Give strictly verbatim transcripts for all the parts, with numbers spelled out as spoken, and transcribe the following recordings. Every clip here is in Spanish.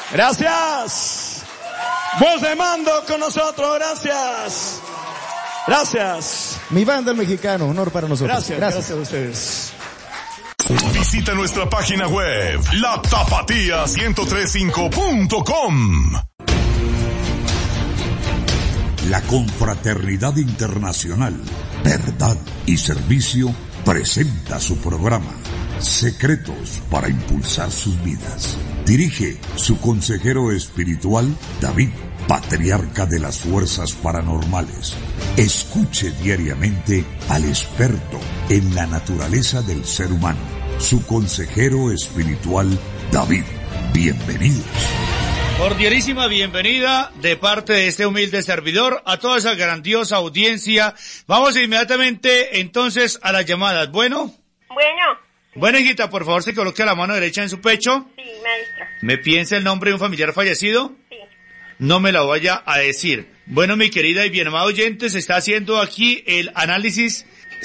Gracias. Voz de mando con nosotros, gracias. Gracias. Mi banda el mexicano, honor para nosotros. Gracias, gracias, gracias a ustedes. Visita nuestra página web, la tapatía ciento tres punto cinco punto com. La Confraternidad Internacional, Verdad y Servicio presenta su programa Secretos para Impulsar Sus Vidas. Dirige su consejero espiritual, David, patriarca de las fuerzas paranormales. Escuche diariamente al experto en la naturaleza del ser humano, su consejero espiritual, David. Bienvenidos. Cordialísima bienvenida de parte de este humilde servidor a toda esa grandiosa audiencia. Vamos inmediatamente entonces a las llamadas. Bueno. Bueno. Bueno, hijita, por favor, se coloque la mano derecha en su pecho. Sí, maestro. ¿Me piensa el nombre de un familiar fallecido? Sí. No me la vaya a decir. Bueno, mi querida y bien amada oyente, se está haciendo aquí el análisis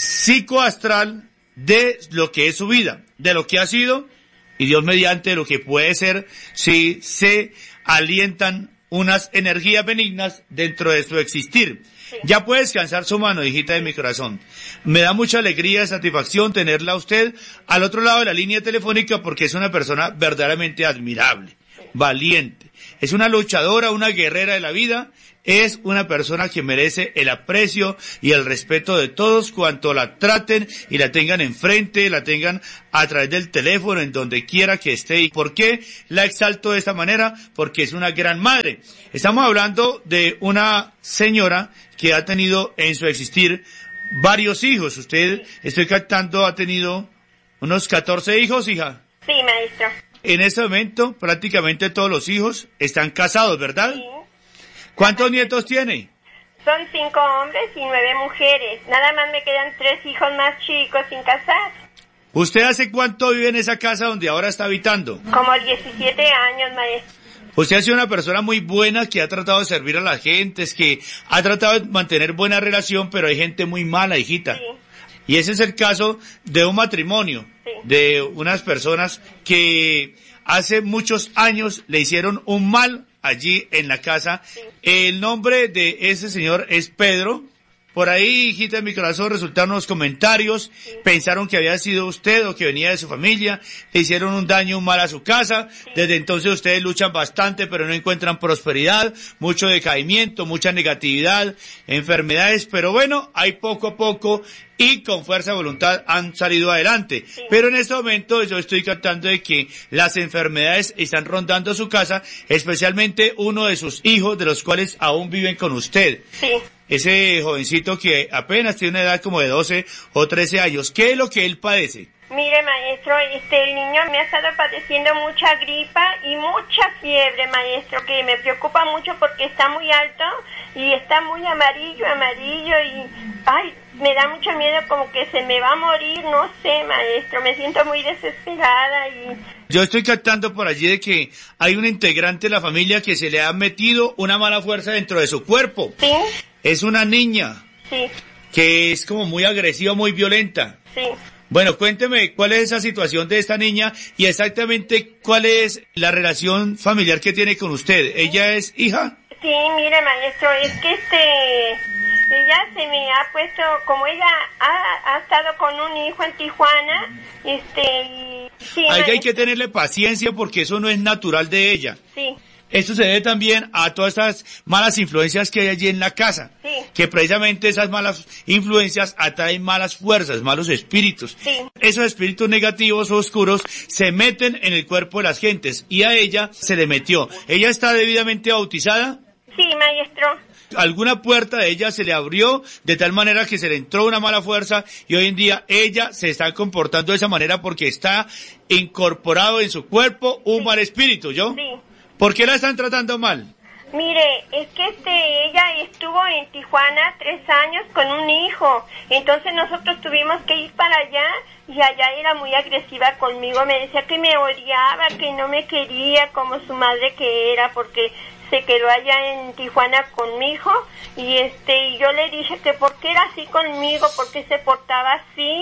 psicoastral de lo que es su vida, de lo que ha sido y Dios mediante lo que puede ser si se alientan unas energías benignas dentro de su existir. Sí. Ya puede descansar su mano, hijita de mi corazón. Me da mucha alegría y satisfacción tenerla a usted al otro lado de la línea telefónica porque es una persona verdaderamente admirable, valiente. Es una luchadora, una guerrera de la vida. Es una persona que merece el aprecio y el respeto de todos cuanto la traten y la tengan enfrente, la tengan a través del teléfono, en donde quiera que esté. ¿Y por qué la exalto de esta manera? Porque es una gran madre. Estamos hablando de una señora que ha tenido en su existir varios hijos. Usted, estoy captando, ha tenido unos catorce hijos, hija. Sí, maestro. En este momento, prácticamente todos los hijos están casados, ¿verdad? Sí. ¿Cuántos nietos tiene? Son cinco hombres y nueve mujeres. Nada más me quedan tres hijos más chicos sin casar. ¿Usted hace cuánto vive en esa casa donde ahora está habitando? Como diecisiete años, maestro. Usted ha sido una persona muy buena que ha tratado de servir a la gente, es que ha tratado de mantener buena relación, pero hay gente muy mala, hijita. Sí. Y ese es el caso de un matrimonio, sí, de unas personas que hace muchos años le hicieron un mal allí en la casa. Sí. El nombre de ese señor es Pedro. Por ahí, hijita de mi corazón, resultaron unos comentarios, sí, pensaron que había sido usted o que venía de su familia, le hicieron un daño, un mal a su casa. Sí. Desde entonces ustedes luchan bastante, pero no encuentran prosperidad, mucho decaimiento, mucha negatividad, enfermedades, pero bueno, hay poco a poco y con fuerza de voluntad han salido adelante. Sí. Pero en este momento yo estoy captando de que las enfermedades están rondando su casa, especialmente uno de sus hijos, de los cuales aún viven con usted. Sí. Ese jovencito que apenas tiene una edad como de doce o trece años. ¿Qué es lo que él padece? Mire, maestro, este, el niño me ha estado padeciendo mucha gripa y mucha fiebre, maestro, que me preocupa mucho porque está muy alto y está muy amarillo, amarillo y, ay, me da mucho miedo como que se me va a morir, no sé, maestro, me siento muy desesperada y... Yo estoy captando por allí de que hay un integrante de la familia que se le ha metido una mala fuerza dentro de su cuerpo. ¿Sí? Es una niña. Sí. Que es como muy agresiva, muy violenta. Sí. Bueno, cuénteme cuál es esa situación de esta niña y exactamente cuál es la relación familiar que tiene con usted. ¿Ella es hija? Sí, mire, maestro, es que este... ella se me ha puesto, como ella ha, ha estado con un hijo en Tijuana, este, y... Sí, a ella hay que tenerle paciencia porque eso no es natural de ella. Sí. Esto se debe también a todas estas malas influencias que hay allí en la casa. Sí. Que precisamente esas malas influencias atraen malas fuerzas, malos espíritus. Sí. Esos espíritus negativos o oscuros se meten en el cuerpo de las gentes y a ella se le metió. ¿Ella está debidamente bautizada? Sí, maestro. Alguna puerta de ella se le abrió de tal manera que se le entró una mala fuerza y hoy en día ella se está comportando de esa manera porque está incorporado en su cuerpo un sí. mal espíritu, ¿yo? Sí. ¿Por qué la están tratando mal? Mire, es que este, ella estuvo en Tijuana tres años con un hijo, entonces nosotros tuvimos que ir para allá y allá era muy agresiva conmigo, me decía que me odiaba, que no me quería como su madre que era, porque se quedó allá en Tijuana con mi hijo y este y yo le dije que por qué era así conmigo, por qué se portaba así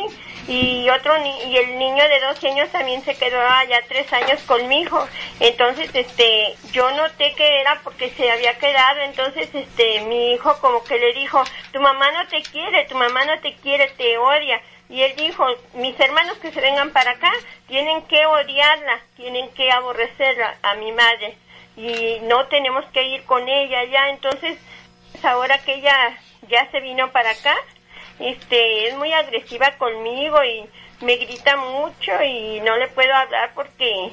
y otro ni- y el niño de doce años también se quedó allá tres años conmigo. Entonces, este, yo noté que era porque se había quedado. Entonces, este, mi hijo como que le dijo, tu mamá no te quiere, tu mamá no te quiere, te odia. Y él dijo, mis hermanos que se vengan para acá tienen que odiarla, tienen que aborrecerla a mi madre y no tenemos que ir con ella ya. Entonces, ahora que ella ya se vino para acá, este, es muy agresiva conmigo y me grita mucho y no le puedo hablar porque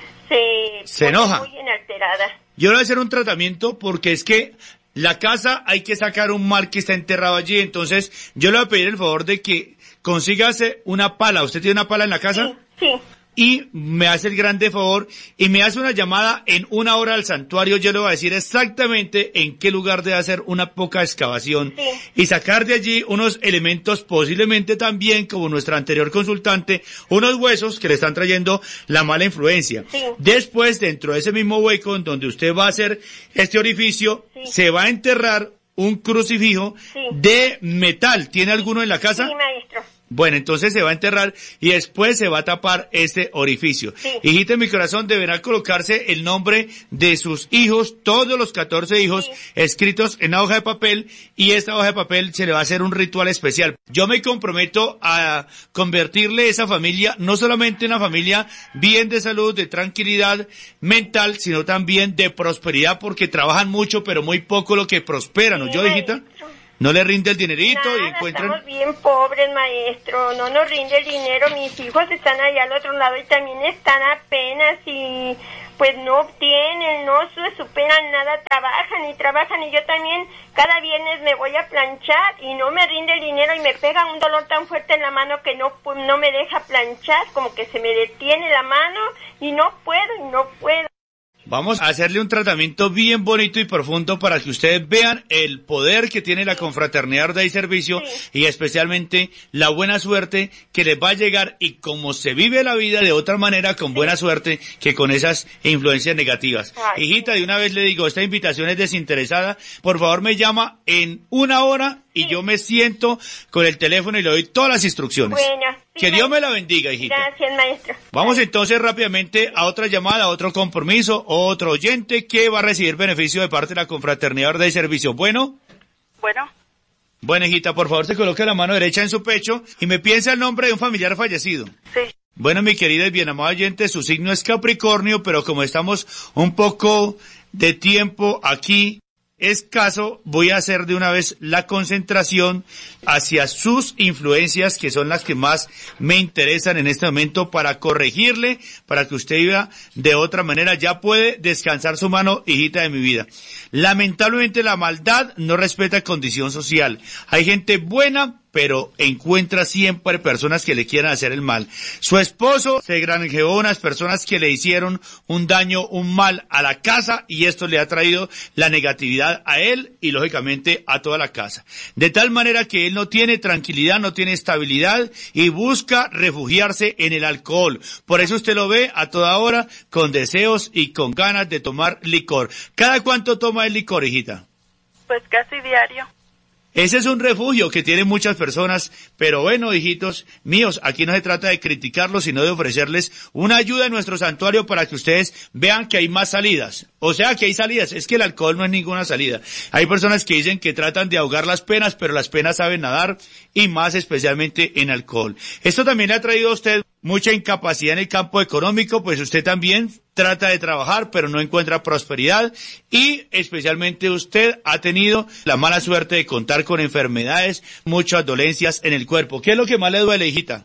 se, Se pone enoja. muy alterada. Yo le voy a hacer un tratamiento porque es que la casa hay que sacar un mal que está enterrado allí, entonces yo le voy a pedir el favor de que consígase una pala. ¿Usted tiene una pala en la casa? Sí, sí. Y me hace el grande favor y me hace una llamada en una hora al santuario. Yo le voy a decir exactamente en qué lugar debe hacer una poca excavación Sí. y sacar de allí unos elementos, posiblemente también, como nuestra anterior consultante, unos huesos que le están trayendo la mala influencia. Sí. Después, dentro de ese mismo hueco en donde usted va a hacer este orificio, Sí. se va a enterrar un crucifijo Sí. de metal. ¿Tiene alguno en la casa? Sí, maestro. Bueno, entonces se va a enterrar y después se va a tapar este orificio. Sí. Hijita en mi corazón, deberá colocarse el nombre de sus hijos, todos los catorce hijos, Sí. escritos en una hoja de papel, y esta hoja de papel se le va a hacer un ritual especial. Yo me comprometo a convertirle esa familia, no solamente en una familia bien de salud, de tranquilidad mental, sino también de prosperidad, porque trabajan mucho, pero muy poco lo que prosperan, ¿no? Sí, Yo, hijita, maestro. no le rinde el dinerito Nada, y encuentran... estamos bien pobres, maestro, no nos rinde el dinero, mis hijos están allá al otro lado y también están apenas y pues no obtienen, no se superan nada, trabajan y trabajan y yo también cada viernes me voy a planchar y no me rinde el dinero y me pega un dolor tan fuerte en la mano que no, pues, no me deja planchar, como que se me detiene la mano y no puedo y no puedo. Vamos a hacerle un tratamiento bien bonito y profundo para que ustedes vean el poder que tiene la confraternidad Verdad y Servicio, Sí. y especialmente la buena suerte que les va a llegar, y cómo se vive la vida de otra manera con buena suerte que con esas influencias negativas. Ay. Hijita, de una vez le digo, esta invitación es desinteresada. Por favor, me llama en una hora y Sí. yo me siento con el teléfono y le doy todas las instrucciones. Bueno, sí, Que Dios me maestro. la bendiga, hijita. Gracias, maestro. Vamos entonces rápidamente a otra llamada, a otro compromiso, otro oyente que va a recibir beneficio de parte de la Confraternidad Verdad y Servicio. Bueno, Bueno, bueno, hijita, por favor se coloque la mano derecha en su pecho y me piensa el nombre de un familiar fallecido. sí, Bueno, mi querida y bien amada oyente, su signo es Capricornio, pero como estamos un poco de tiempo aquí escaso, voy a hacer de una vez la concentración hacia sus influencias, que son las que más me interesan en este momento, para corregirle, para que usted viva de otra manera. Ya puede descansar su mano, hijita de mi vida. Lamentablemente la maldad no respeta condición social. Hay gente buena, pero encuentra siempre personas que le quieran hacer el mal. Su esposo se granjeó unas personas que le hicieron un daño, un mal a la casa, y esto le ha traído la negatividad a él y lógicamente a toda la casa. De tal manera que él no tiene tranquilidad, no tiene estabilidad y busca refugiarse en el alcohol. Por eso usted lo ve a toda hora con deseos y con ganas de tomar licor. ¿Cada cuánto toma el licor, hijita? pues casi diario. Ese es un refugio que tienen muchas personas, pero bueno, hijitos míos, aquí no se trata de criticarlos, sino de ofrecerles una ayuda en nuestro santuario para que ustedes vean que hay más salidas. O sea, que hay salidas, es que el alcohol no es ninguna salida. Hay personas que dicen que tratan de ahogar las penas, pero las penas saben nadar, y más especialmente en alcohol. Esto también le ha traído a usted mucha incapacidad en el campo económico, pues usted también trata de trabajar, pero no encuentra prosperidad, y especialmente usted ha tenido la mala suerte de contar con enfermedades, muchas dolencias en el cuerpo. ¿Qué es lo que más le duele, hijita?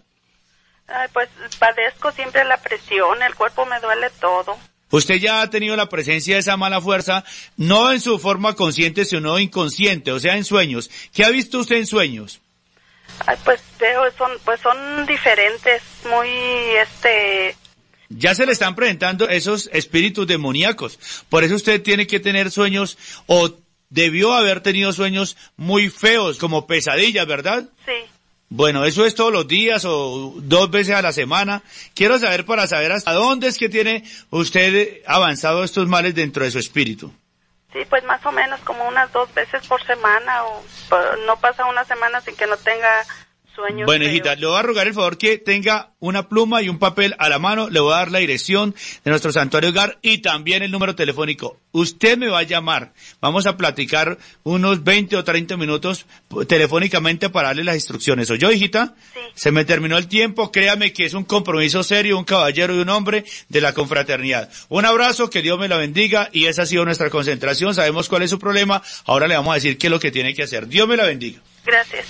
Ay, pues padezco siempre la presión, el cuerpo me duele todo. Usted ya ha tenido la presencia de esa mala fuerza, no en su forma consciente, sino inconsciente, o sea, en sueños. ¿Qué ha visto usted en sueños? Ay, pues veo, son, pues son diferentes, muy, este... Ya se le están presentando esos espíritus demoníacos. Por eso usted tiene que tener sueños, o debió haber tenido sueños muy feos, como pesadillas, ¿verdad? Sí. Bueno, ¿eso es todos los días o dos veces a la semana? Quiero saber para saber hasta dónde es que tiene usted avanzado estos males dentro de su espíritu. Sí, pues más o menos como unas dos veces por semana, o pues, no pasa una semana sin que no tenga sueños Bueno, feos. hijita, le voy a rogar el favor que tenga una pluma y un papel a la mano. Le voy a dar la dirección de nuestro santuario hogar y también el número telefónico. Usted me va a llamar. Vamos a platicar unos veinte o treinta minutos telefónicamente para darle las instrucciones. ¿Oyó, hijita? Sí. Se me terminó el tiempo. Créame que es un compromiso serio, un caballero y un hombre de la confraternidad. Un abrazo, que Dios me la bendiga, y esa ha sido nuestra concentración. Sabemos cuál es su problema. Ahora le vamos a decir qué es lo que tiene que hacer. Dios me la bendiga. Gracias.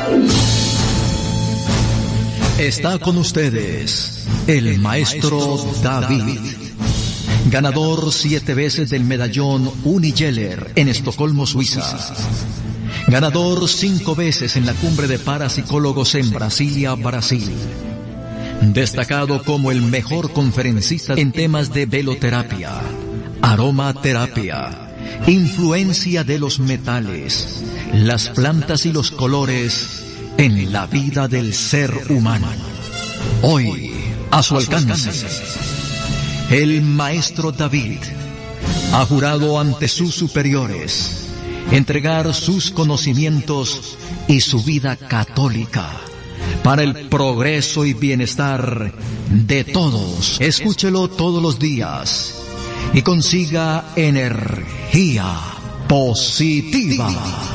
Está con ustedes el maestro David, ganador siete veces del medallón Unigeller en Estocolmo, Suiza. Ganador cinco veces en la cumbre de parapsicólogos en Brasilia, Brasil. Destacado como el mejor conferencista en temas de veloterapia, aromaterapia, influencia de los metales, las plantas y los colores en la vida del ser humano. Hoy, a su alcance, el maestro David ha jurado ante sus superiores entregar sus conocimientos y su vida católica para el progreso y bienestar de todos. Escúchelo todos los días y consiga energía positiva.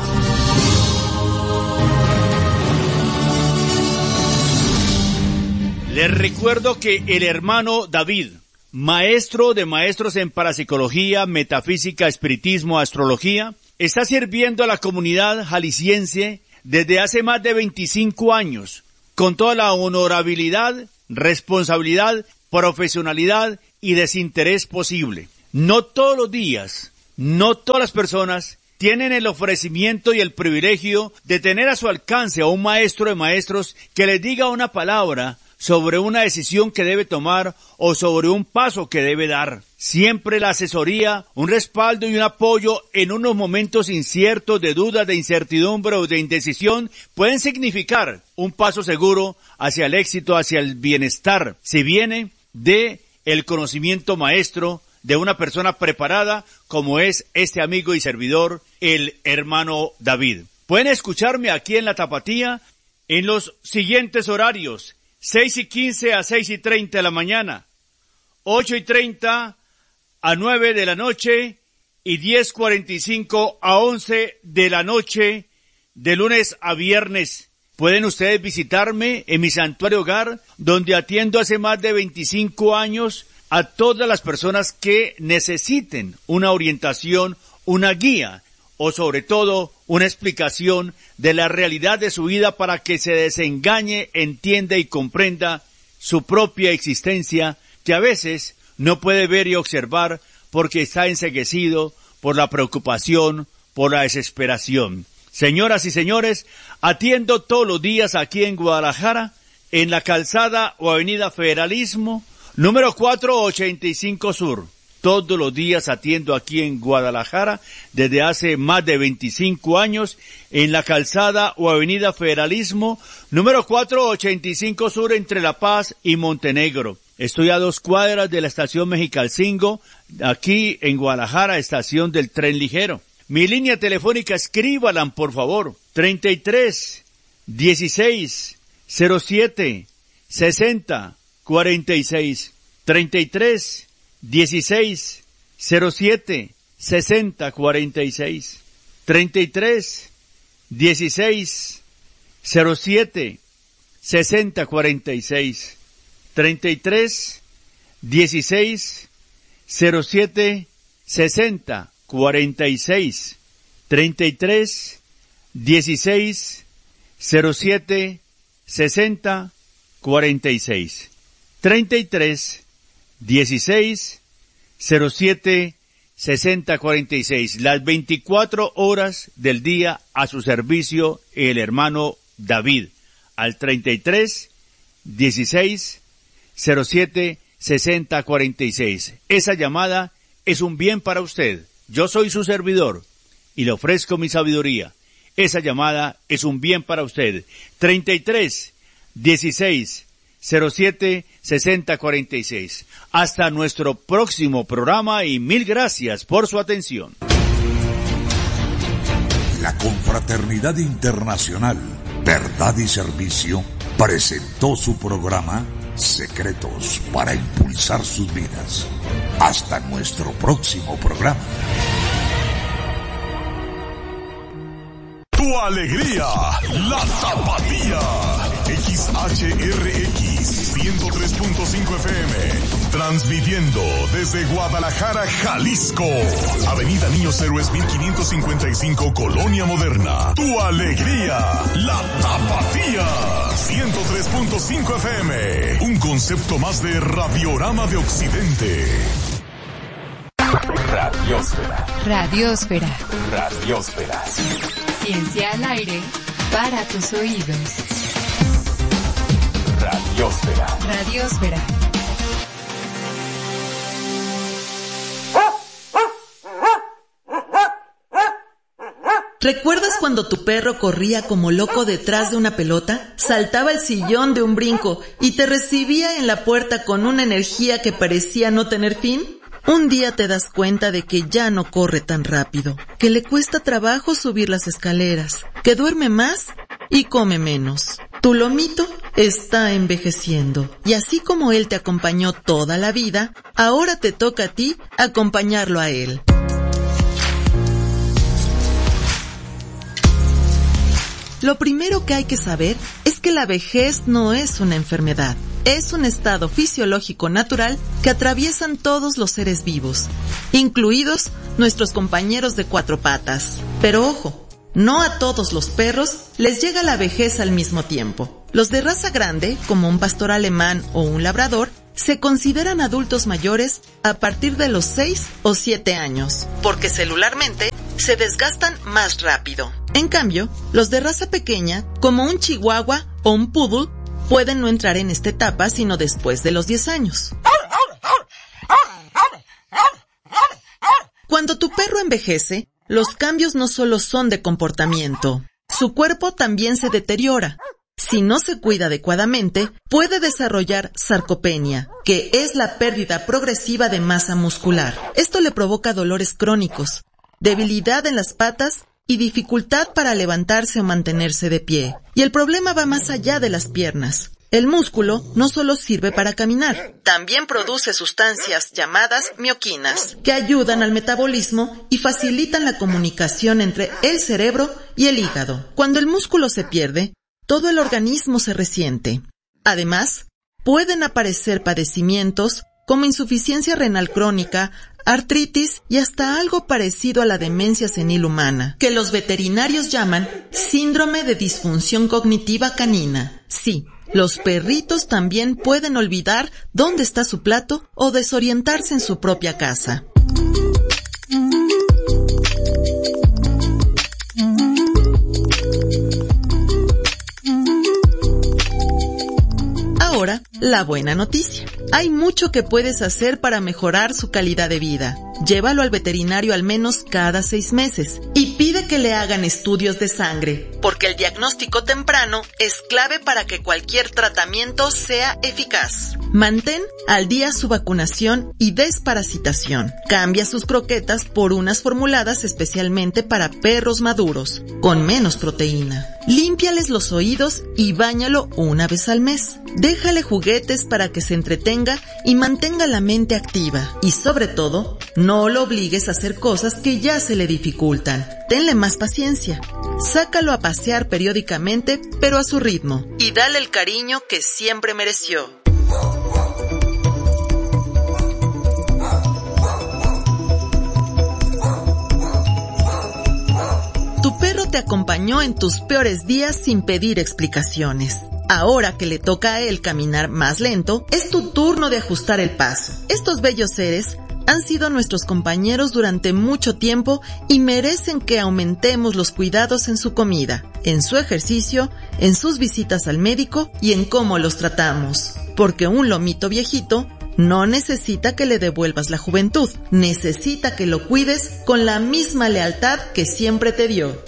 Les recuerdo que el hermano David, maestro de maestros en parapsicología, metafísica, espiritismo, astrología, está sirviendo a la comunidad jalisciense desde hace más de veinticinco años, con toda la honorabilidad, responsabilidad, profesionalidad y desinterés posible. No todos los días, no todas las personas tienen el ofrecimiento y el privilegio de tener a su alcance a un maestro de maestros que les diga una palabra sobre una decisión que debe tomar o sobre un paso que debe dar. Siempre la asesoría, un respaldo y un apoyo en unos momentos inciertos de duda, de incertidumbre o de indecisión pueden significar un paso seguro hacia el éxito, hacia el bienestar, si viene de el conocimiento maestro de una persona preparada como es este amigo y servidor, el hermano David. Pueden escucharme aquí en La Tapatía en los siguientes horarios: seis y quince a seis y treinta de la mañana, ocho y treinta a nueve de la noche y diez cuarenta y cinco a once de la noche, de lunes a viernes. Pueden ustedes visitarme en mi santuario hogar, donde atiendo hace más de veinticinco años a todas las personas que necesiten una orientación, una guía o sobre todo una explicación de la realidad de su vida para que se desengañe, entienda y comprenda su propia existencia, que a veces no puede ver y observar porque está enceguecido por la preocupación, por la desesperación. Señoras y señores, atiendo todos los días aquí en Guadalajara, en la calzada o avenida Federalismo, número cuatrocientos ochenta y cinco Sur. Todos los días atiendo aquí en Guadalajara, desde hace más de veinticinco años, en la calzada o avenida Federalismo, número cuatrocientos ochenta y cinco Sur, entre La Paz y Montenegro. Estoy a dos cuadras de la estación Mexicalcingo, aquí en Guadalajara, estación del tren ligero. Mi línea telefónica, escríbala, por favor, treinta y tres, dieciséis, cero siete, sesenta, cuarenta y seis, treinta y tres, dieciséis, cero siete, sesenta, cuarenta y seis, treinta y tres, dieciséis, cero siete, sesenta, cuarenta y seis, treinta y tres, dieciséis, cero siete, sesenta, cuarenta y seis, treinta y tres, dieciséis, cero siete, sesenta, cuarenta y seis, treinta y tres, dieciséis, cero siete, sesenta, cuarenta y seis. Las veinticuatro horas del día a su servicio, el hermano David, al treinta y tres, dieciséis, cero siete, sesenta, cuarenta y seis. Esa llamada es un bien para usted. Yo soy su servidor y le ofrezco mi sabiduría. Esa llamada es un bien para usted. treinta y tres, dieciséis, cero siete, sesenta, cuarenta y seis. Hasta nuestro próximo programa y mil gracias por su atención. La Confraternidad Internacional Verdad y Servicio presentó su programa Secretos para Impulsar Sus Vidas. Hasta nuestro próximo programa. Tu alegría, la Tapatía. X H R X ciento tres punto cinco F M. Transmitiendo desde Guadalajara, Jalisco. Avenida Niños Héroes mil quinientos cincuenta y cinco, Colonia Moderna. Tu alegría, la Tapatía. ciento tres punto cinco F M. Un concepto más de Radiorama de Occidente. Radiosfera. Radiosfera. Radiosfera. Ciencia al aire para tus oídos. Radiosfera. Radiosfera. ¿Recuerdas cuando tu perro corría como loco detrás de una pelota? Saltaba el sillón de un brinco y te recibía en la puerta con una energía que parecía no tener fin. Un día te das cuenta de que ya no corre tan rápido, que le cuesta trabajo subir las escaleras, que duerme más y come menos. Tu lomito está envejeciendo y así como él te acompañó toda la vida, ahora te toca a ti acompañarlo a él. Lo primero que hay que saber es que la vejez no es una enfermedad. Es un estado fisiológico natural que atraviesan todos los seres vivos, incluidos nuestros compañeros de cuatro patas. Pero ojo, no a todos los perros les llega la vejez al mismo tiempo. Los de raza grande, como un pastor alemán o un labrador, se consideran adultos mayores a partir de los seis o siete años, porque celularmente se desgastan más rápido. En cambio, los de raza pequeña, como un chihuahua o un poodle, pueden no entrar en esta etapa sino después de los diez años. Cuando tu perro envejece, los cambios no solo son de comportamiento, su cuerpo también se deteriora. Si no se cuida adecuadamente, puede desarrollar sarcopenia, que es la pérdida progresiva de masa muscular. Esto le provoca dolores crónicos, debilidad en las patas y dificultad para levantarse o mantenerse de pie. Y el problema va más allá de las piernas. El músculo no solo sirve para caminar, también produce sustancias llamadas mioquinas, que ayudan al metabolismo y facilitan la comunicación entre el cerebro y el hígado. Cuando el músculo se pierde, todo el organismo se resiente. Además, pueden aparecer padecimientos como insuficiencia renal crónica, artritis y hasta algo parecido a la demencia senil humana, que los veterinarios llaman síndrome de disfunción cognitiva canina. Sí, los perritos también pueden olvidar dónde está su plato o desorientarse en su propia casa. Ahora, la buena noticia. Hay mucho que puedes hacer para mejorar su calidad de vida. Llévalo al veterinario al menos cada seis meses y pide que le hagan estudios de sangre, porque el diagnóstico temprano es clave para que cualquier tratamiento sea eficaz. Mantén al día su vacunación y desparasitación. Cambia sus croquetas por unas formuladas especialmente para perros maduros, con menos proteína. Límpiales los oídos y báñalo una vez al mes. Déjale juguetes para que se entretenga y mantenga la mente activa. Y sobre todo, no lo obligues a hacer cosas que ya se le dificultan. Tenle más paciencia. Sácalo a pasear periódicamente, pero a su ritmo. Y dale el cariño que siempre mereció. Tu perro te acompañó en tus peores días sin pedir explicaciones. Ahora que le toca a él caminar más lento, es tu turno de ajustar el paso. Estos bellos seres han sido nuestros compañeros durante mucho tiempo y merecen que aumentemos los cuidados en su comida, en su ejercicio, en sus visitas al médico y en cómo los tratamos. Porque un lomito viejito no necesita que le devuelvas la juventud, necesita que lo cuides con la misma lealtad que siempre te dio.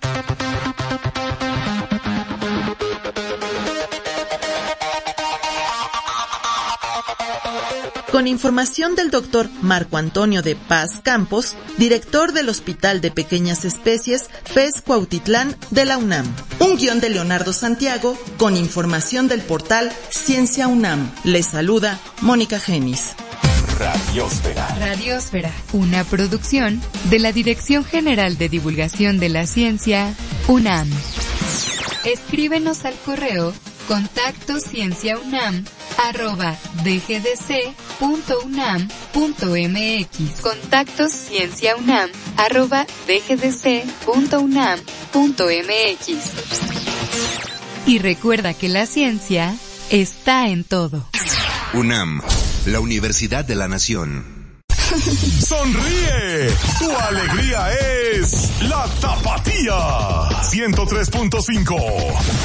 Con información del doctor Marco Antonio de Paz Campos, director del Hospital de Pequeñas Especies F E S Cuautitlán de la UNAM. Un guión de Leonardo Santiago con información del portal Ciencia UNAM. Les saluda Mónica Genis. Radiósfera. Radiósfera, una producción de la Dirección General de Divulgación de la Ciencia, UNAM. Escríbenos al correo contacto cienciaunam arroba dgdc.unam.mx. Contacto cienciaunam arroba dgdc.unam.mx. Y recuerda que la ciencia está en todo. UNAM, la Universidad de la Nación. Sonríe, tu alegría es la Tapatía. ciento tres punto cinco